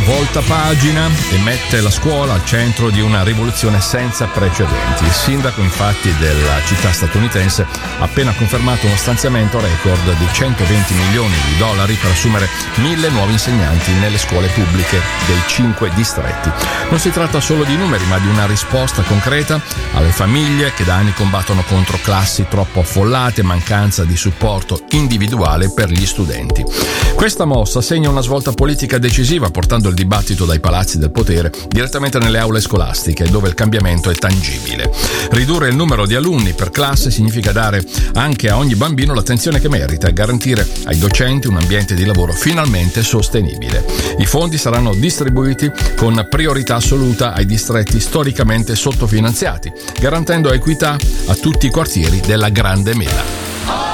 volta pagina e mette la scuola al centro di una rivoluzione senza precedenti. Il sindaco infatti della città statunitense ha appena confermato uno stanziamento record di $120 milioni per assumere 1.000 nuovi insegnanti nelle scuole pubbliche dei 5 distretti. Non si tratta solo di numeri, ma di una risposta concreta alle famiglie che da anni combattono contro classi troppo affollate e mancanza di supporto individuale per gli studenti. Questa mossa segna una svolta politica decisiva, portando il dibattito dai palazzi del potere direttamente nelle aule scolastiche, dove il cambiamento è tangibile. Ridurre il numero di alunni per classe significa dare anche a ogni bambino l'attenzione che merita e garantire ai docenti un ambiente di lavoro finalmente sostenibile. I fondi saranno distribuiti con priorità assoluta ai distretti storicamente sottofinanziati, garantendo equità a tutti i quartieri della Grande Mela.